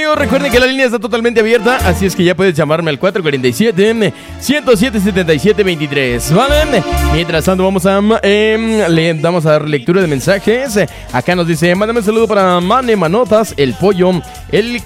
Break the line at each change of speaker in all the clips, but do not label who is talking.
amigos, recuerden que la línea está totalmente abierta, así es que ya puedes llamarme al 447-107-7723, ¿vale? Mientras tanto vamos a dar lectura de mensajes. Acá nos dice, mándame un saludo para Mane Manotas, el pollo, el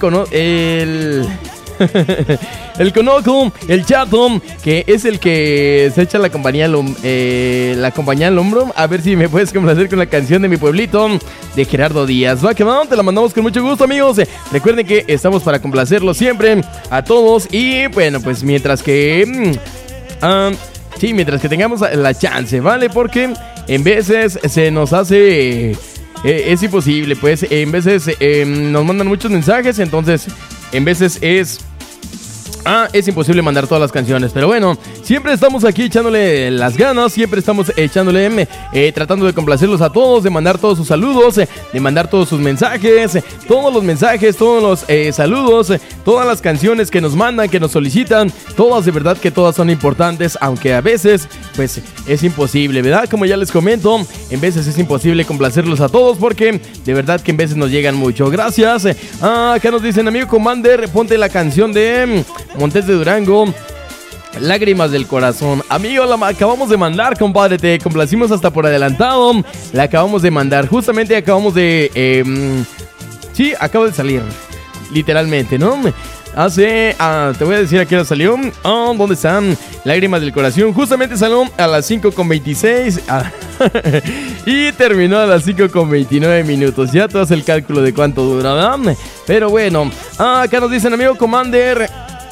conoco, el chato, que es el que se echa la compañía al hombro. A ver si me puedes complacer con la canción de Mi Pueblito de Gerardo Díaz. Va que va, te la mandamos con mucho gusto, amigos. Recuerden que estamos para complacerlos siempre a todos. Y bueno, pues mientras que tengamos la chance, ¿vale? Porque en veces se nos hace es imposible, pues en veces nos mandan muchos mensajes, entonces en veces es imposible mandar todas las canciones. Pero bueno, siempre estamos aquí echándole las ganas, siempre estamos echándole, tratando de complacerlos a todos, de mandar todos sus saludos, de mandar todos sus mensajes, todos los mensajes, todos los saludos, todas las canciones que nos mandan, que nos solicitan, todas, de verdad que todas son importantes, aunque a veces, pues, es imposible, ¿verdad? Como ya les comento, en veces es imposible complacerlos a todos porque de verdad que en veces nos llegan mucho. Gracias. Acá nos dicen, amigo Commander, ponte la canción de Montes de Durango, Lágrimas del Corazón. Amigo, la acabamos de mandar, compadre. Te complacimos hasta por adelantado. La acabamos de mandar. Justamente acabamos de... sí, acaba de salir. Literalmente, ¿no? Te voy a decir a qué hora salió. ¿Dónde están? Lágrimas del Corazón. Justamente salió a las 5:26. Y terminó a las 5:29 minutos. Ya tú haces el cálculo de cuánto dura, ¿verdad? Pero bueno. Acá nos dicen, amigo Commander,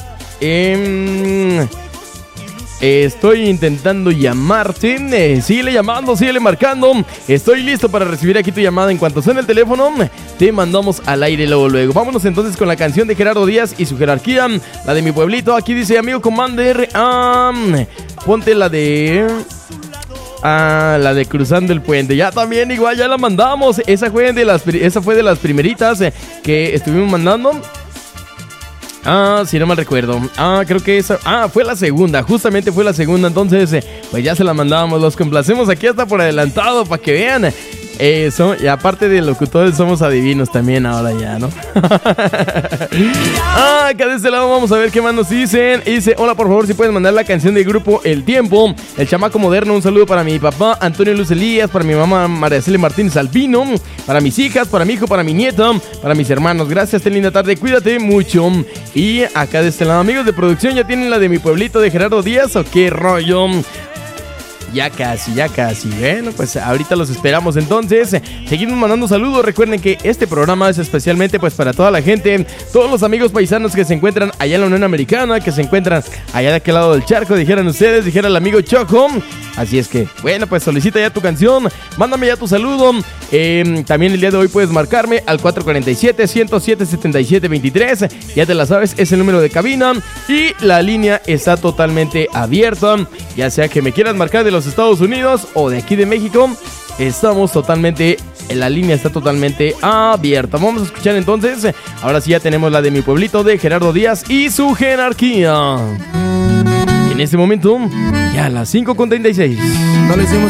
estoy intentando llamarte. Síguele llamando, síguele marcando. Estoy listo para recibir aquí tu llamada. En cuanto suene el teléfono, te mandamos al aire luego. Vámonos entonces con la canción de Gerardo Díaz y su jerarquía, la de Mi Pueblito. Aquí dice, amigo Commander, ponte la de... la de Cruzando el Puente. Ya también igual, ya la mandamos. Esa fue de las primeritas que estuvimos mandando. Si no mal recuerdo. Creo que esa... fue la segunda. Justamente fue la segunda. Entonces, pues ya se la mandamos. Los complacemos aquí hasta por adelantado para que vean. Eso, y aparte de locutores somos adivinos también ahora ya, ¿no? Acá de este lado vamos a ver qué más nos dicen. Dice, hola, por favor, si puedes mandar la canción del grupo El Tiempo, El Chamaco Moderno. Un saludo para mi papá Antonio Luz Elías, para mi mamá María Celia Martínez Albino, para mis hijas, para mi hijo, para mi nieta, para mis hermanos. Gracias, ten linda tarde, cuídate mucho. Y acá de este lado, amigos de producción, ¿ya tienen la de Mi Pueblito de Gerardo Díaz o qué rollo? Ya casi. Bueno, pues ahorita los esperamos entonces. Seguimos mandando saludos. Recuerden que este programa es especialmente pues para toda la gente, todos los amigos paisanos que se encuentran allá en la Unión Americana, que se encuentran allá de aquel lado del charco, dijeran ustedes, dijera el amigo Choco. Así es que, bueno, pues solicita ya tu canción, mándame ya tu saludo. También el día de hoy puedes marcarme al 447-107-7723. Ya te la sabes, es el número de cabina y la línea está totalmente abierta. Ya sea que me quieras marcar de los Estados Unidos o de aquí de México, la línea está totalmente abierta. Vamos a escuchar entonces. Ahora sí ya tenemos la de Mi Pueblito de Gerardo Díaz y su jerarquía. En este momento, ya a las 5:36. No le hicimos